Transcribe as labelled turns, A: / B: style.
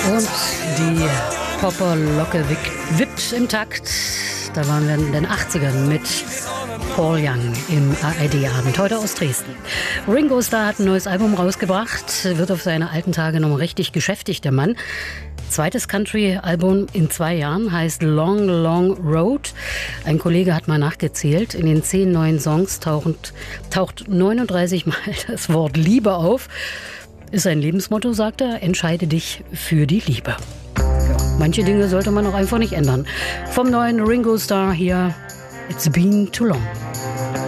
A: Und die Popperlocke wippt im Takt. Da waren wir in den 80ern mit Paul Young im ARD-Abend, heute aus Dresden. Ringo Starr hat ein neues Album rausgebracht, wird auf seine alten Tage noch richtig geschäftig, der Mann. Zweites Country-Album in 2 Jahren heißt Long, Long Road. Ein Kollege hat mal nachgezählt. In den 10 neuen Songs taucht 39 Mal das Wort Liebe auf. Ist ein Lebensmotto, sagt er. Entscheide dich für die Liebe. Ja, manche Dinge sollte man auch einfach nicht ändern. Vom neuen Ringo Starr hier, It's Been Too Long.